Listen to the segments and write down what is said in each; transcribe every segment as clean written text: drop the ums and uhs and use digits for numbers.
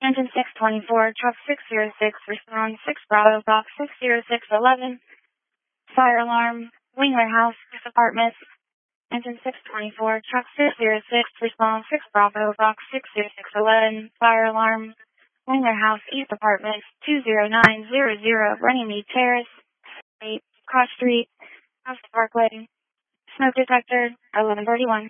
Engine 624, truck 606, respond 6 Bravo, box 60611. Fire alarm, Wingler House, apartments. Engine 624, truck 606, respond 6 Bravo, box 60611. Fire alarm, Wingler House, East Apartments, 20900, Runnymede Terrace, 8, Cross Street, House Parkway. Smoke detector, 1131.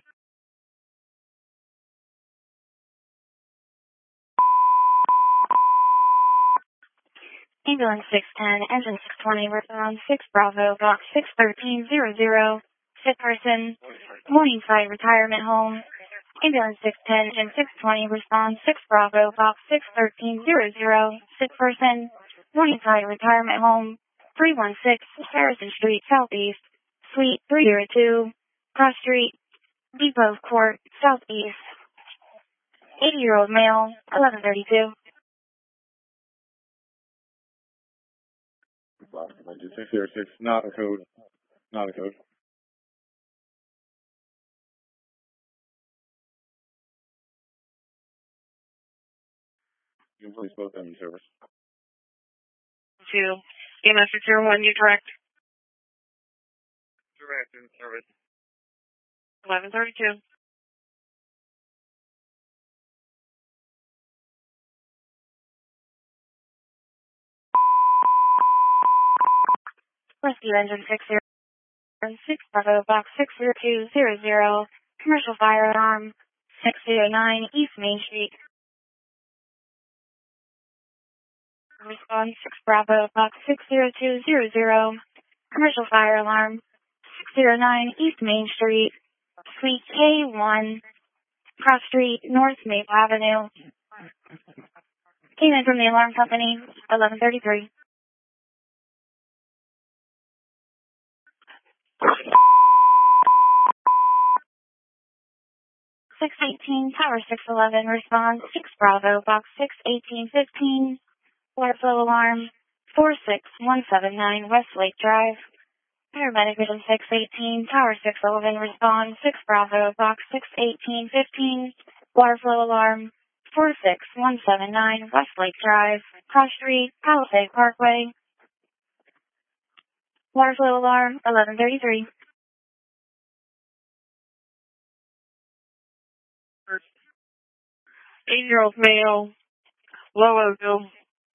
Ambulance 610, engine 620, respond 6 Bravo, box 61300. Sick person, Morningside Retirement Home. Ambulance 610, engine 620, respond 6 Bravo, box 61300. Sick person, Morningside Retirement Home, 316 Harrison Street, Southeast, Suite 302, Cross Street, Depot Court, Southeast. 80-year-old male, 1132. Engine 606, not a code. Not a code. You can place both in service. 2. EMS 601, you direct. Direct in service. 1132. Rescue engine 606, Bravo, box 60200. Commercial fire alarm, 609 East Main Street. Respond 6 Bravo, box 60200. Commercial fire alarm, 609 East Main Street, Suite K1, Cross Street, North Maple Avenue. Came in from the alarm company, 1133. Tower 611, response 6 Bravo, box 61815, water flow alarm, 46179 Westlake Drive. Paramedic vision 618, Tower 611, respond 6 Bravo, box 61815, water flow alarm, 46179 Westlake Drive, Cross Street, Palisade Parkway. Water flow alarm, 1133. 8-year-old male, low Oakville.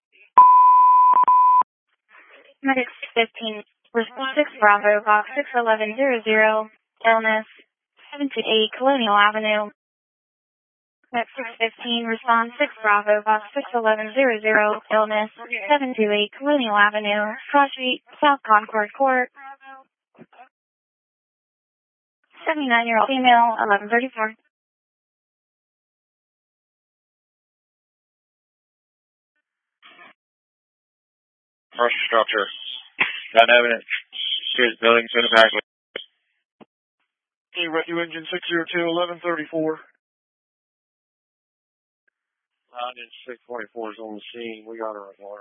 Medic 615, response 6 Bravo, box 61100, illness, 728 Colonial Avenue. Medic 615, response 6 Bravo, box 61100, illness, 728 Colonial Avenue, Cross Street, South Concord Court. 79-year-old female, 1134. Commercial structure. Not evident. Street buildings in the back. Okay, Rescue Engine 602, 1134. Engine 624 is on the scene. We got her at water.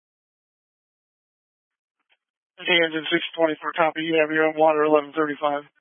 Okay, Engine 624, copy. You have your own water, 1135.